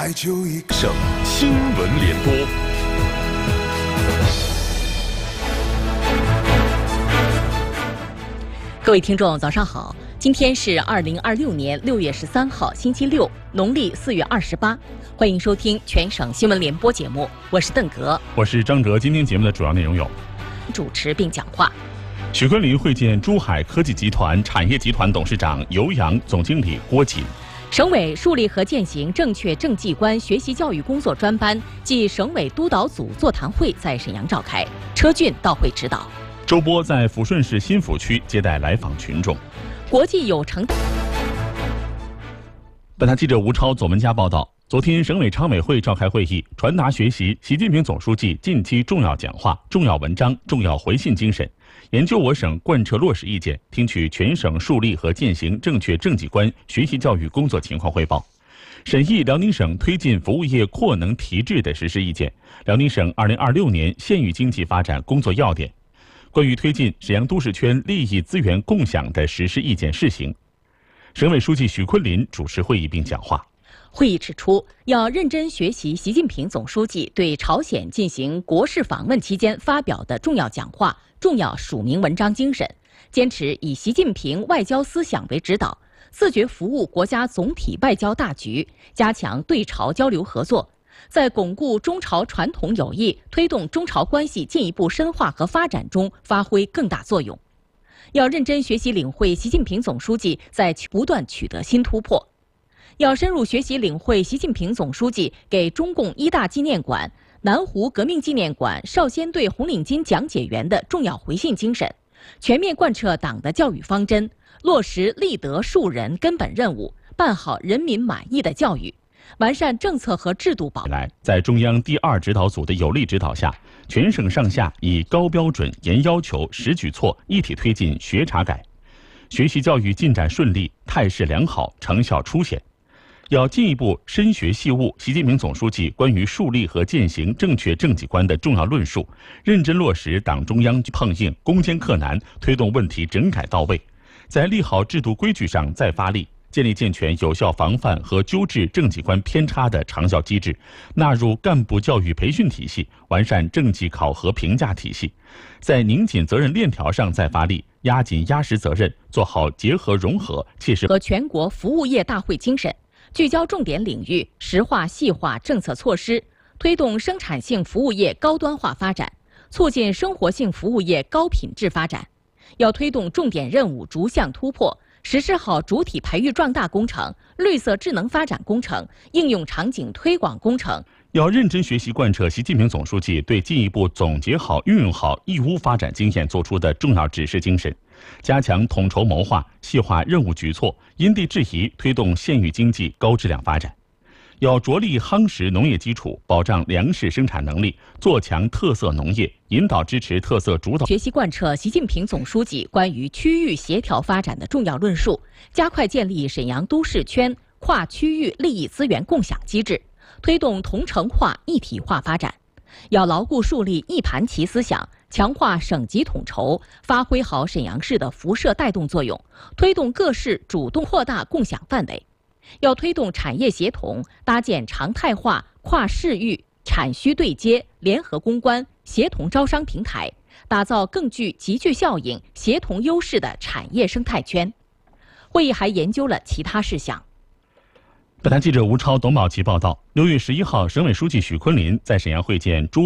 爱就一个。 省新闻联播。 各位听众，早上好！今天是2026年6月13号，星期六，农历4月28。欢迎收听全省新闻联播节目，我是邓格， 我是张哲。今天节目的主要内容有： 主持并讲话。 许昆林会见珠海科技集团产业集团董事长尤洋、总经理郭锦。 省委树立和践行正确政绩观学习教育工作专班暨省委督导组座谈会在沈阳召开，车俊到会指导。 周波在抚顺市新府区接待来访群众。 国际有成。 本台记者吴超、左文佳报道，昨天省委常委会召开会议，传达学习习近平总书记近期重要讲话、重要文章、重要回信精神，研究我省贯彻落实意见，听取全省树立和践行正确政绩观学习教育工作情况汇报，审议辽宁省推进服务业扩能提质的实施意见，辽宁省2026年县域经济发展工作要点，关于推进沈阳都市圈利益资源共享的实施意见试行。省委书记许昆林主持会议并讲话。 会议指出，要认真学习习近平总书记对朝鲜进行国事访问期间发表的重要讲话、重要署名文章精神，坚持以习近平外交思想为指导，自觉服务国家总体外交大局，加强对朝交流合作，在巩固中朝传统友谊、推动中朝关系进一步深化和发展中发挥更大作用。要认真学习领会习近平总书记在不断取得新突破，要深入学习领会习近平总书记给中共一大纪念馆、南湖革命纪念馆少先队红领巾讲解员的重要回信精神，全面贯彻党的教育方针，落实立德树人根本任务，办好人民满意的教育，完善政策和制度保障。 在中央第2指导组的有力指导下，全省上下以高标准、严要求、实举措一体推进学查改，学习教育进展顺利，态势良好，成效初显。要进一步深学细悟习近平总书记关于树立和践行正确政绩观的重要论述，认真落实党中央碰硬、攻坚克难，推动问题整改到位，在立好制度规矩上再发力，建立健全有效防范和纠治政绩观偏差的长效机制，纳入干部教育培训体系，完善政绩考核评价体系，在拧紧责任链条上再发力，压紧压实责任，做好结合融合、切实和全国服务业大会精神，聚焦重点领域，实化细化政策措施，推动生产性服务业高端化发展，促进生活性服务业高品质发展。要推动重点任务逐项突破，实施好主体培育壮大工程、绿色智能发展工程、应用场景推广工程。 要认真学习贯彻习近平总书记对进一步总结好、运用好义乌发展经验作出的重要指示精神，加强统筹谋划、细化任务举措，因地制宜推动县域经济高质量发展。要着力夯实农业基础，保障粮食生产能力，做强特色农业，引导支持特色主导。 学习贯彻习近平总书记关于区域协调发展的重要论述，加快建立沈阳都市圈跨区域利益资源共享机制，推动同城化一体化发展。要牢固树立一盘棋思想，强化省级统筹，发挥好沈阳市的辐射带动作用，推动各市主动扩大共享范围。要推动产业协同，搭建常态化跨市域产需对接、联合攻关、协同招商平台，打造更具集聚效应、协同优势的产业生态圈。会议还研究了其他事项。 本台记者吴超、董宝琪报道，6月11号，省委书记许昆林在沈阳会见珠